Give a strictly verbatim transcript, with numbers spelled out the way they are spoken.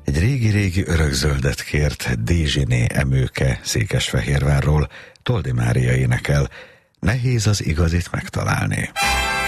Egy régi-régi örökzöldet kért Dézsiné Emőke Székesfehérvárról, Toldi Mária énekel, nehéz az igazit megtalálni.